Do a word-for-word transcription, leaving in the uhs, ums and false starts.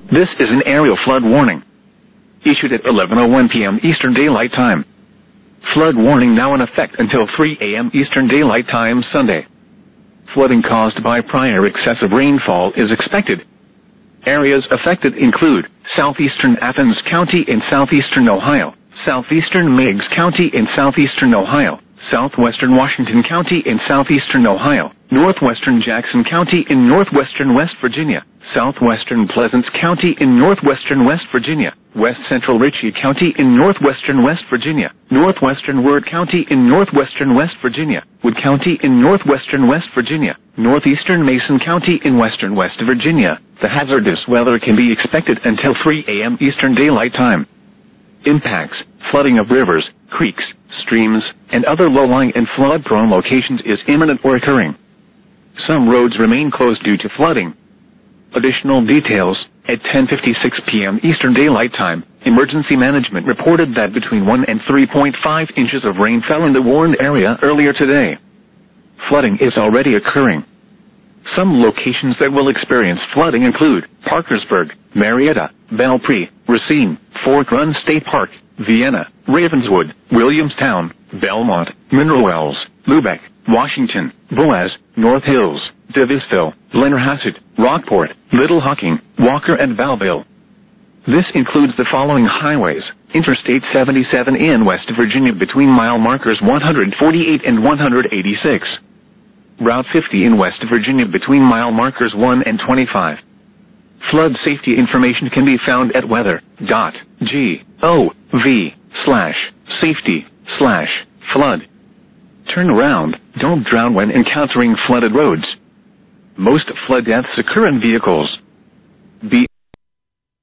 This is an aerial flood warning. Issued at eleven oh one p m Eastern Daylight Time. Flood warning now in effect until three a m Eastern Daylight Time Sunday. Flooding caused by prior excessive rainfall is expected. Areas affected include southeastern Athens County in southeastern Ohio, southeastern Meigs County in southeastern Ohio, southwestern Washington County in southeastern Ohio, northwestern Jackson County in northwestern West Virginia, southwestern Pleasants County in northwestern West Virginia, west central Ritchie County in northwestern West Virginia, northwestern Wirt County in northwestern West Virginia, Wood County in northwestern West Virginia, northeastern Mason County in western West Virginia. The hazardous weather can be expected until three a m Eastern Daylight Time. Impacts: flooding of rivers, creeks, streams, and other low-lying and flood-prone locations is imminent or occurring. Some roads remain closed due to flooding. Additional details: at ten fifty-six p m Eastern Daylight Time, Emergency Management reported that between one and three point five inches of rain fell in the warned area earlier today. Flooding is already occurring. Some locations that will experience flooding include Parkersburg, Marietta, Belpre, Racine, Fork Run State Park, Vienna, Ravenswood, Williamstown, Belmont, Mineral Wells, Lubeck, Washington, Boaz, North Hills, Davisville, Blennerhassett, Rockport, Little Hocking, Walker and Valville. This includes the following highways: Interstate seventy-seven in West Virginia between mile markers one forty-eight and one eighty-six. Route fifty in West Virginia between mile markers one and twenty-five. Flood safety information can be found at weather dot gov slash safety slash flood. Turn around, don't drown when encountering flooded roads. Most flood deaths occur in vehicles. Be